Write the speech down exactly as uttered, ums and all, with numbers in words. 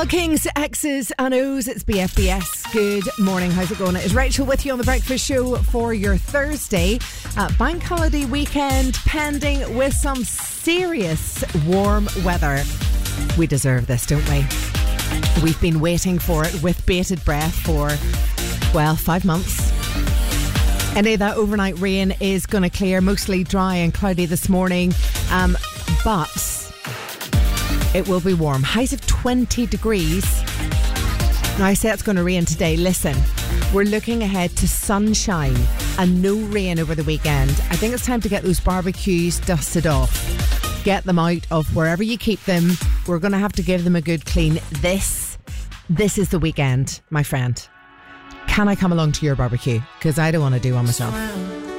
Well, Kings, X's and O's, it's B F B S. Good morning, how's it going? It's Rachel with you on The Breakfast Show for your Thursday. Uh, bank holiday weekend pending with some serious warm weather. We deserve this, don't we? We've been waiting for it with bated breath for, well, five months. Any of that overnight rain is going to clear, mostly dry and cloudy this morning, um, but it will be warm. Highs of twenty degrees. Now, I say it's going to rain today. Listen, we're looking ahead to sunshine and no rain over the weekend. I think it's time to get those barbecues dusted off. Get them out of wherever you keep them. We're going to have to give them a good clean. This, this is the weekend, my friend. Can I come along to your barbecue? Because I don't want to do one myself.